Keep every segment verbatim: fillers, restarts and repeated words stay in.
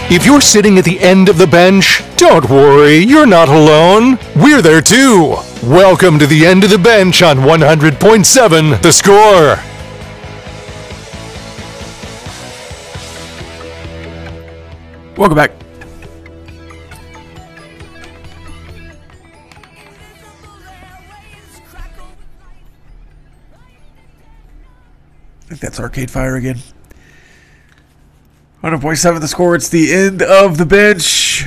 If you're sitting at the end of the bench, don't worry, you're not alone. We're there too. Welcome to the end of the bench on one hundred point seven The Score. Welcome back. I think that's Arcade Fire again. one hundred point seven The Score. It's the end of the bench.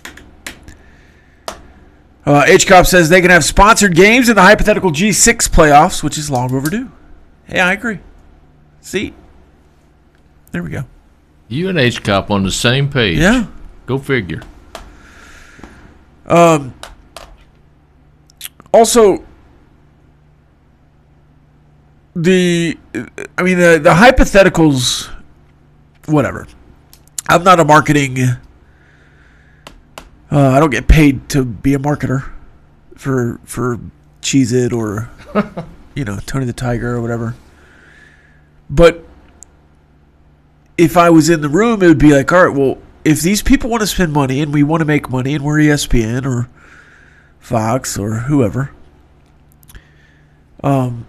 Uh, H-Cop says they can have sponsored games in the hypothetical G six playoffs, which is long overdue. Hey, I agree. See? There we go. You and H-Cop on the same page. Yeah. Go figure. Um. Also, the, I mean, the, the hypotheticals, whatever. I'm not a marketing, uh, I don't get paid to be a marketer for, for Cheez-It or, you know, Tony the Tiger or whatever. But if I was in the room, it would be like, all right, well, if these people want to spend money and we want to make money and we're E S P N or Fox or whoever, um,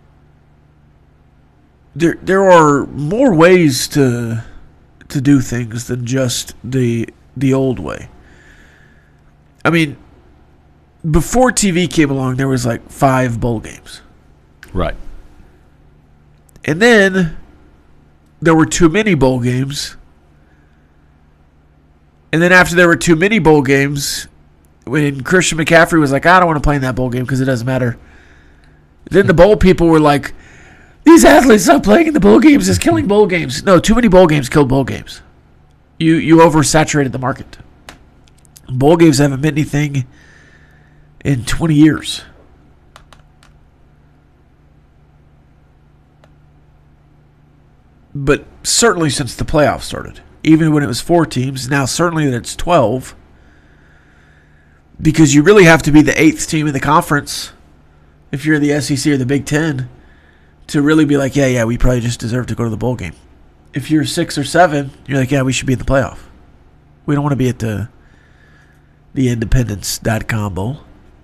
there there are more ways to to do things than just the the old way. I mean, before T V came along, there was like five bowl games. Right. And then there were too many bowl games. And then after there were too many bowl games, when Christian McCaffrey was like, I don't want to play in that bowl game because it doesn't matter. Then the bowl people were like, these athletes not playing in the bowl games is killing bowl games. No, too many bowl games killed bowl games. You you oversaturated the market. Bowl games haven't meant anything in twenty years. But certainly since the playoffs started. Even when it was four teams, now certainly that it's twelve. Because you really have to be the eighth team in the conference if you're the S E C or the Big Ten to really be like, yeah, yeah, we probably just deserve to go to the bowl game. If you're six or seven, you're like, yeah, we should be in the playoff. We don't want to be at the the independence dot com bowl.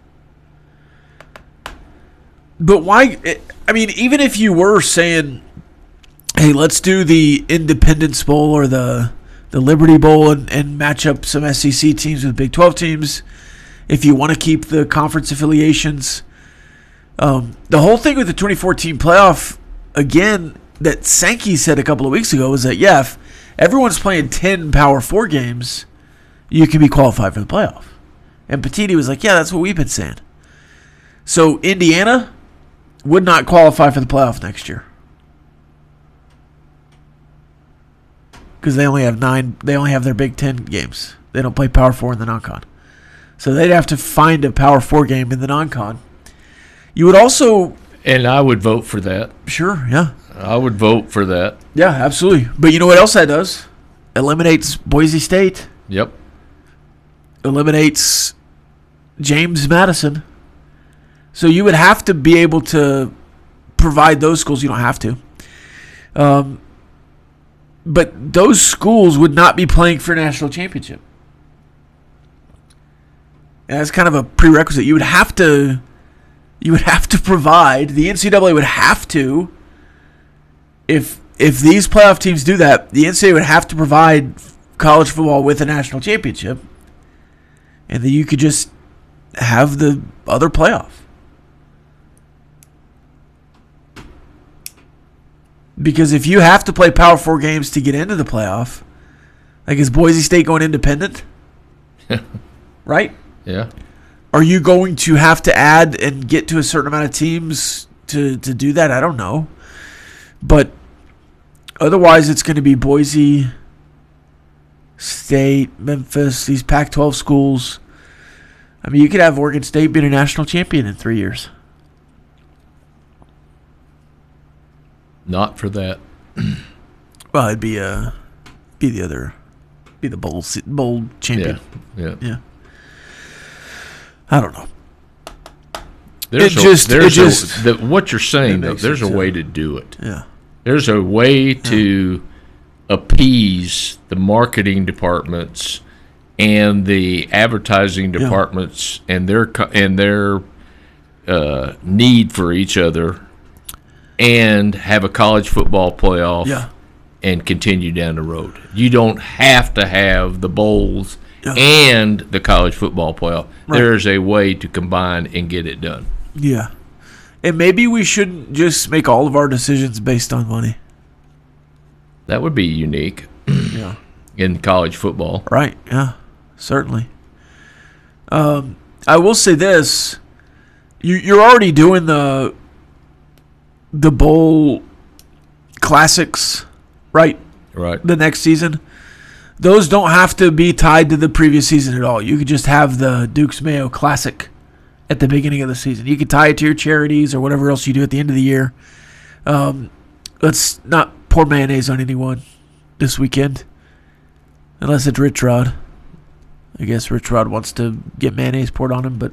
But why? I mean, even if you were saying, hey, let's do the Independence Bowl or the the Liberty Bowl and, and match up some S E C teams with Big twelve teams, if you want to keep the conference affiliations. Um, the whole thing with the twenty fourteen playoff, again, that Sankey said a couple of weeks ago was that, yeah, if everyone's playing ten Power four games, you can be qualified for the playoff. And Petiti was like, yeah, that's what we've been saying. So Indiana would not qualify for the playoff next year. Because they only have nine, they only have their Big Ten games. They don't play Power Four in the non-con. So they'd have to find a Power Four game in the non-con. You would also... And I would vote for that. Sure, yeah. I would vote for that. Yeah, absolutely. But you know what else that does? Eliminates Boise State. Yep. Eliminates James Madison. So you would have to be able to provide those schools. You don't have to. Um, but those schools would not be playing for a national championship. And that's kind of a prerequisite. You would have to... You would have to provide, the N C double A would have to, if if these playoff teams do that, the N C double A would have to provide college football with a national championship, and then you could just have the other playoff. Because if you have to play Power Four games to get into the playoff, like is Boise State going independent? Right? Yeah. Are you going to have to add and get to a certain amount of teams to, to do that? I don't know. But otherwise, it's going to be Boise State, Memphis, these Pac twelve schools. I mean, you could have Oregon State being a national champion in three years. Not for that. Well, it'd be a be the other, be the bowl bowl champion. Yeah, yeah. Yeah. I don't know. There's it a, just, there's it just, a, the, what you're saying, though, makes there's it a way too. to do it. Yeah. There's a way to yeah. appease the marketing departments and the advertising departments yeah. and their and their uh, need for each other, and have a college football playoff yeah. and continue down the road. You don't have to have the bowls yeah. and the college football playoff. Right. There's a way to combine and get it done. Yeah. And maybe we shouldn't just make all of our decisions based on money. That would be unique. Yeah. In college football. Right, yeah. Certainly. Um, I will say this. You, you're already doing the the bowl classics, right? Right. The next season. Those don't have to be tied to the previous season at all. You could just have the Dukes Mayo Classic at the beginning of the season. You could tie it to your charities or whatever else you do at the end of the year. Um, let's not pour mayonnaise on anyone this weekend, unless it's Rich Rod. I guess Rich Rod wants to get mayonnaise poured on him, but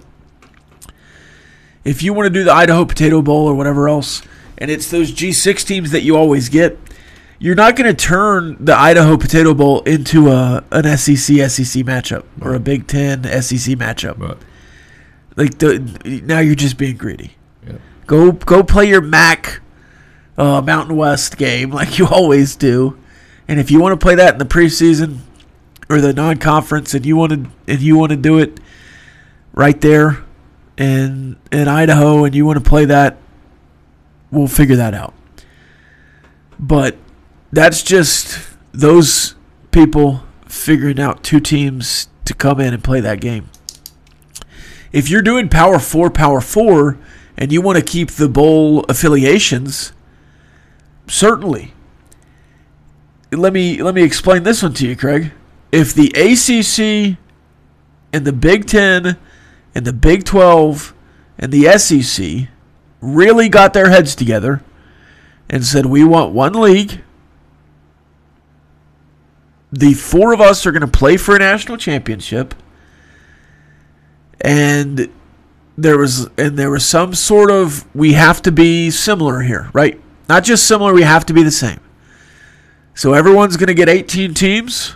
if you want to do the Idaho Potato Bowl or whatever else, and it's those G six teams that you always get, you're not going to turn the Idaho Potato Bowl into a an S E C S E C matchup right. or a Big Ten S E C matchup. Right. Like the now you're just being greedy. Yeah. Go go play your M A C uh, Mountain West game like you always do, and if you want to play that in the preseason or the non-conference, and you want to and you want to do it right there in in Idaho, and you want to play that, we'll figure that out. But that's just those people figuring out two teams to come in and play that game. If you're doing Power Four, Power Four, and you want to keep the bowl affiliations, certainly. Let me let me explain this one to you, Craig. If the A C C and the Big Ten and the Big twelve and the S E C really got their heads together and said, we want one league, the four of us are going to play for a national championship, and there was and there was some sort of, we have to be similar here, right? Not just similar, we have to be the same. So everyone's going to get eighteen teams,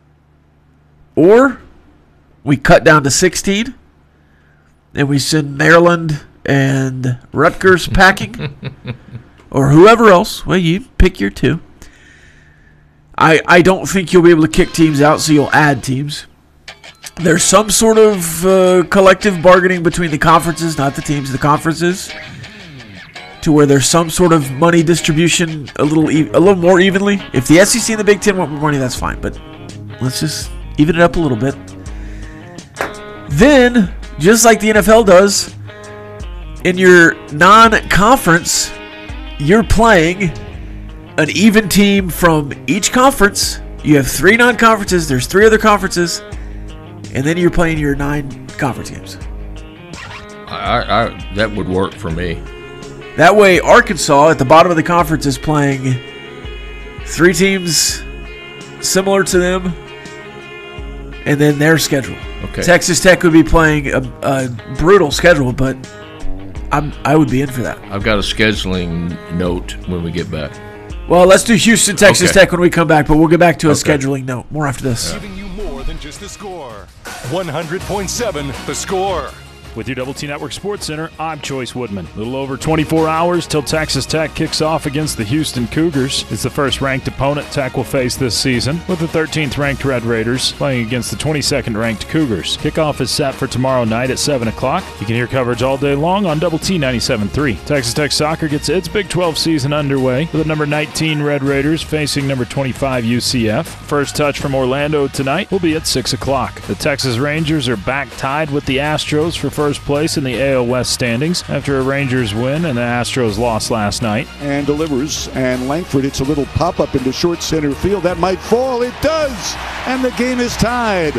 or we cut down to sixteen, and we send Maryland and Rutgers packing, or whoever else. Well, you pick your two. I, I don't think you'll be able to kick teams out, so you'll add teams. There's some sort of uh, collective bargaining between the conferences, not the teams, the conferences, to where there's some sort of money distribution a little e- a little more evenly. If the S E C and the Big Ten want more money, that's fine, but let's just even it up a little bit. Then, just like the N F L does, in your non-conference, you're playing an even team from each conference. You have three non-conferences. There's three other conferences. And then you're playing your nine conference games. I, I that would work for me. That way, Arkansas at the bottom of the conference is playing three teams similar to them, and then their schedule. Okay. Texas Tech would be playing a, a brutal schedule, but I'm I would be in for that. I've got a scheduling note when we get back. Well, let's do Houston, Texas Okay. Tech when we come back, but we'll get back to a Okay. scheduling note. More after this. Giving you more than just the score. one hundred point seven The Score. With your Double T Network Sports Center, I'm Choice Woodman. A little over twenty-four hours till Texas Tech kicks off against the Houston Cougars. It's the first ranked opponent Tech will face this season, with the thirteenth ranked Red Raiders playing against the twenty-second ranked Cougars. Kickoff is set for tomorrow night at seven o'clock. You can hear coverage all day long on Double T ninety-seven point three. Texas Tech soccer gets its Big twelve season underway with the number nineteen Red Raiders facing number twenty-five U C F. First touch from Orlando tonight will be at six o'clock. The Texas Rangers are back tied with the Astros for first place in the A L West standings after a Rangers win and the Astros lost last night. And delivers, and Langford hits a little pop-up into short center field. That might fall. It does! And the game is tied.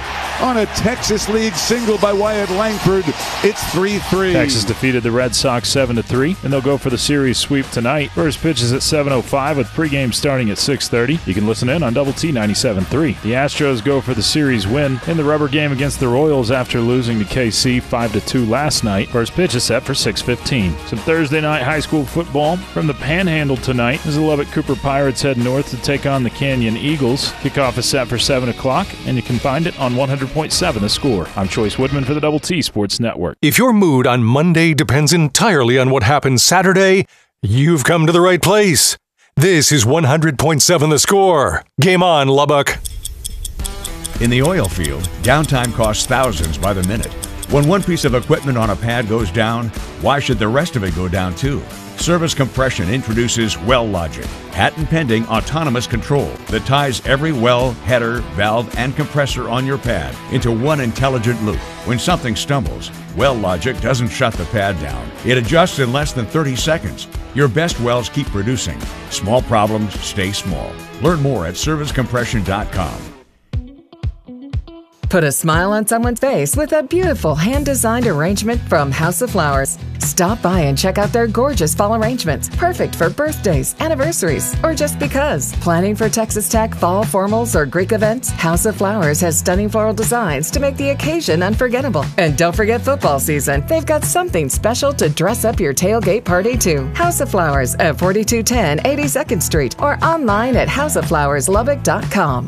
on a Texas League single by Wyatt Langford. It's three three. Texas defeated the Red Sox seven to three, and they'll go for the series sweep tonight. First pitch is at seven oh five with pregame starting at six thirty. You can listen in on Double T ninety-seven point three. The Astros go for the series win in the rubber game against the Royals after losing to K C five to two last night. First pitch is set for six fifteen. Some Thursday night high school football from the Panhandle tonight as the Lubbock Cooper Pirates head north to take on the Canyon Eagles. Kickoff is set for seven o'clock, and you can find it on one hundred point seven The Score. I'm Choice Woodman for the Double T Sports Network. If your mood on Monday depends entirely on what happens Saturday, you've come to the right place. This is one hundred point seven The Score. Game on, Lubbock. In the oil field, downtime costs thousands by the minute. When one piece of equipment on a pad goes down, why should the rest of it go down too? Service Compression introduces WellLogic, patent-pending autonomous control that ties every well, header, valve, and compressor on your pad into one intelligent loop. When something stumbles, WellLogic doesn't shut the pad down. It adjusts in less than thirty seconds. Your best wells keep producing. Small problems stay small. Learn more at service compression dot com. Put a smile on someone's face with a beautiful hand-designed arrangement from House of Flowers. Stop by and check out their gorgeous fall arrangements, perfect for birthdays, anniversaries, or just because. Planning for Texas Tech fall formals or Greek events? House of Flowers has stunning floral designs to make the occasion unforgettable. And don't forget football season. They've got something special to dress up your tailgate party too. House of Flowers at forty-two ten eighty-second Street or online at house of flowers lubbock dot com.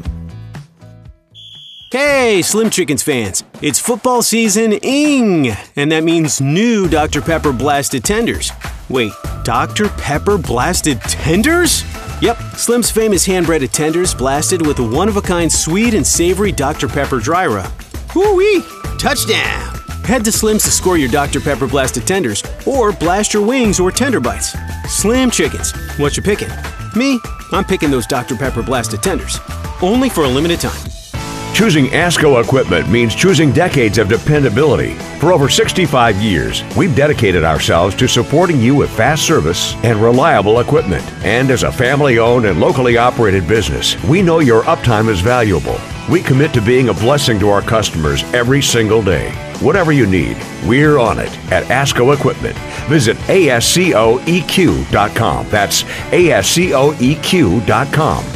Hey, Slim Chickens fans, it's football season-ing, and that means new Doctor Pepper Blasted Tenders. Wait, Doctor Pepper Blasted Tenders? Yep, Slim's famous hand-breaded tenders blasted with a one-of-a-kind sweet and savory Doctor Pepper dry rub. Woo-wee! Touchdown! Head to Slim's to score your Doctor Pepper Blasted Tenders, or blast your wings or tender bites. Slim Chickens, what you picking? Me? I'm picking those Doctor Pepper Blasted Tenders. Only for a limited time. Choosing ASCO equipment means choosing decades of dependability. For over sixty-five years, we've dedicated ourselves to supporting you with fast service and reliable equipment. And as a family-owned and locally operated business, we know your uptime is valuable. We commit to being a blessing to our customers every single day. Whatever you need, we're on it at ASCO Equipment. Visit A S C O E Q dot com. That's A S C O E Q dot com.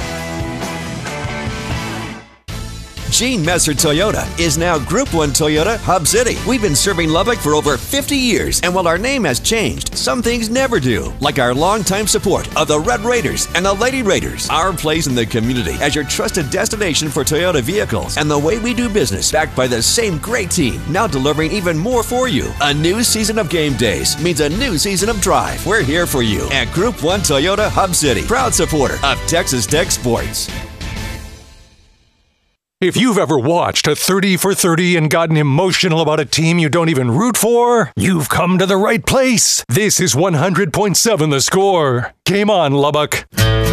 Gene Messer Toyota is now Group one Toyota Hub City. We've been serving Lubbock for over fifty years, and while our name has changed, some things never do, like our longtime support of the Red Raiders and the Lady Raiders. Our place in the community as your trusted destination for Toyota vehicles, and the way we do business, backed by the same great team, now delivering even more for you. A new season of game days means a new season of drive. We're here for you at Group one Toyota Hub City, proud supporter of Texas Tech Sports. If you've ever watched a thirty for thirty and gotten emotional about a team you don't even root for, you've come to the right place. This is one hundred point seven The Score. Game on, Lubbock.